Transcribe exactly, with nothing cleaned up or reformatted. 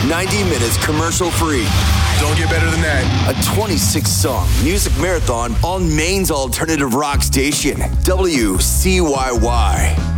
ninety minutes commercial free. Don't get better than that. A twenty-six song music marathon on Maine's alternative rock station, W C Y Y.